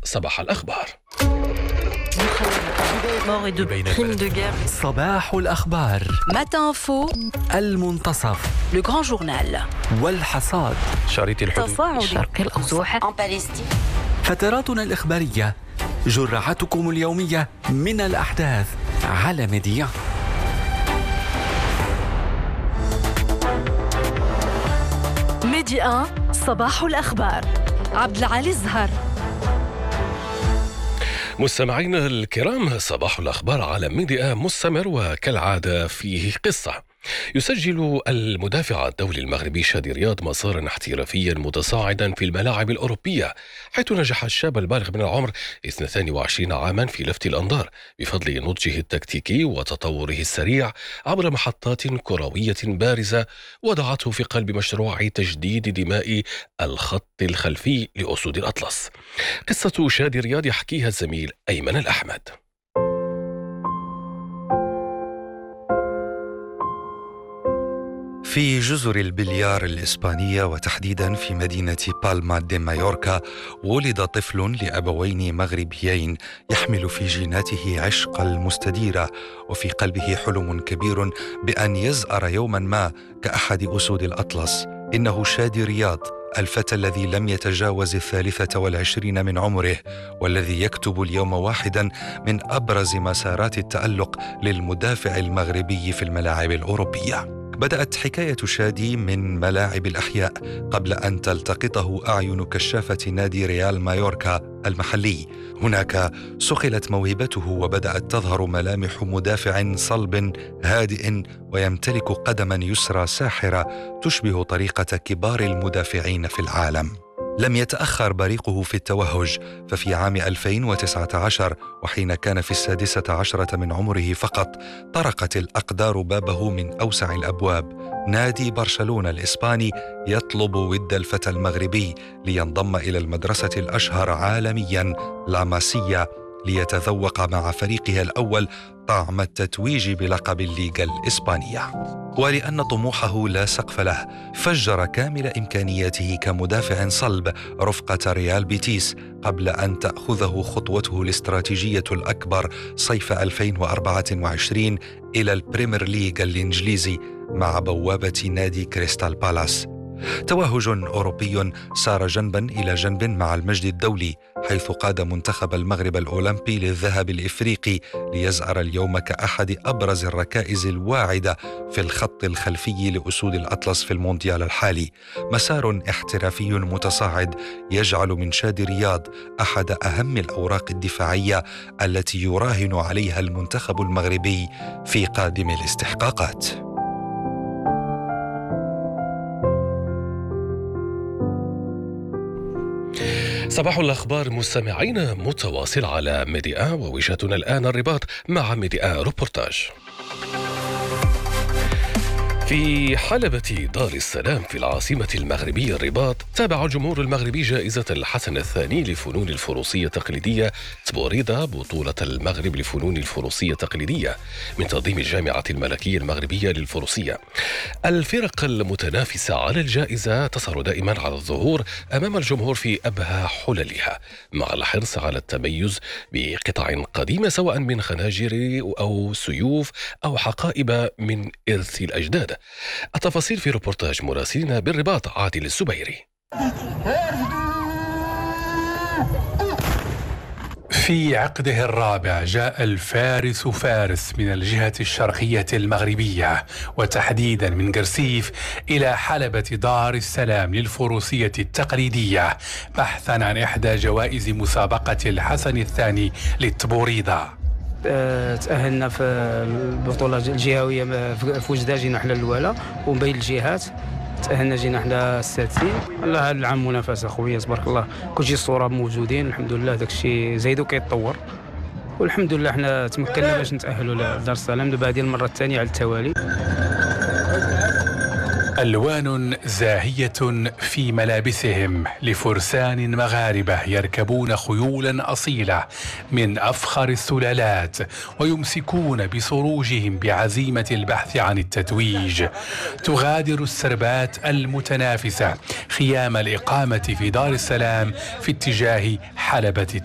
صباح الأخبار. صباح الأخبار. Matin Info. المنتصف. Le grand journal. والحصاد. شريط الحدود. تصاعد الشرق الأوسط. فتراتنا الإخبارية، جرعتكم اليومية من الأحداث على ميديا. ميديا صباح الأخبار. عبد العالي الزهر. مستمعينا الكرام، صباح الأخبار على ميديا مستمر، وكالعادة فيه قصة. يسجل المدافع الدولي المغربي شادي رياض مسارا احترافيا متصاعدا في الملاعب الأوروبية، حيث نجح الشاب البالغ من العمر 22 عاما في لفت الأنظار بفضل نضجه التكتيكي وتطوره السريع عبر محطات كروية بارزة وضعته في قلب مشروع تجديد دماء الخط الخلفي لأسود الأطلس. قصة شادي رياض يحكيها الزميل أيمن الأحمد. في جزر البليار الإسبانية وتحديدا في مدينة بالما دي مايوركا، ولد طفل لأبوين مغربيين يحمل في جيناته عشق المستديرة، وفي قلبه حلم كبير بأن يزأر يوما ما كأحد أسود الأطلس. إنه شادي رياض، الفتى الذي لم يتجاوز 23 من عمره، والذي يكتب اليوم واحدا من أبرز مسارات التألق للمدافع المغربي في الملاعب الأوروبية. بدأت حكاية شادي من ملاعب الأحياء قبل أن تلتقطه أعين كشافة نادي ريال مايوركا المحلي. هناك صقلت موهبته وبدأت تظهر ملامح مدافع صلب هادئ ويمتلك قدما يسرى ساحرة تشبه طريقة كبار المدافعين في العالم. لم يتأخر بريقه في التوهج، ففي عام 2019 وحين كان في 16 من عمره فقط، طرقت الأقدار بابه من أوسع الأبواب. نادي برشلونة الإسباني يطلب ود الفتى المغربي لينضم إلى المدرسة الأشهر عالميا لا ماسيا، ليتذوق مع فريقها الأول طعم التتويج بلقب الليغا الإسبانية. ولأن طموحه لا سقف له، فجر كامل إمكانياته كمدافع صلب رفقة ريال بيتيس قبل أن تأخذه خطوته الاستراتيجية الأكبر صيف 2024 إلى البريمير ليغ الإنجليزي مع بوابة نادي كريستال بالاس. توهج أوروبي سار جنبا إلى جنب مع المجد الدولي، حيث قاد منتخب المغرب الأولمبي للذهب الإفريقي ليزأر اليوم كأحد أبرز الركائز الواعدة في الخط الخلفي لأسود الأطلس في المونديال الحالي. مسار احترافي متصاعد يجعل من شادي رياض أحد أهم الأوراق الدفاعية التي يراهن عليها المنتخب المغربي في قادم الاستحقاقات. صباح الأخبار مستمعين متواصل على ميديا، ووجهتنا الآن الرباط مع ميديا روبورتاج. في حلبة دار السلام في العاصمة المغربية الرباط، تابع الجمهور المغربي جائزة الحسن الثاني لفنون الفروسية التقليدية تبوريدا، بطولة المغرب لفنون الفروسية التقليدية من تنظيم الجامعة الملكية المغربية للفروسية. الفرق المتنافسة على الجائزة تسهر دائما على الظهور أمام الجمهور في أبهى حللها، مع الحرص على التميز بقطع قديمة سواء من خناجر أو سيوف أو حقائب من إرث الأجداد. التفاصيل في روبورتاج مراسلنا بالرباط عادل السبيري. في عقده الرابع جاء الفارس فارس من الجهة الشرقية المغربية، وتحديدا من قرسيف، إلى حلبة دار السلام للفروسية التقليدية بحثا عن إحدى جوائز مسابقة الحسن الثاني للتبوريدة. تأهلنا في البطولة الجهوية في وجدة، جينا حنا الأولى، ومن بين الجهات تأهلنا جينا حنا السادسين. الله، هذا العام منافسة خويا تبارك الله، كلشي الصورة موجودين الحمد لله، داكشي زايد وكيتطور، والحمد لله حنا تمكنا باش نتأهلوا لدار السلام دابا هذه المرة الثانية على التوالي. ألوان زاهية في ملابسهم لفرسان مغاربة يركبون خيولا أصيلة من أفخر السلالات، ويمسكون بصروجهم بعزيمة البحث عن التتويج. تغادر السربات المتنافسة خيام الإقامة في دار السلام في اتجاه حلبة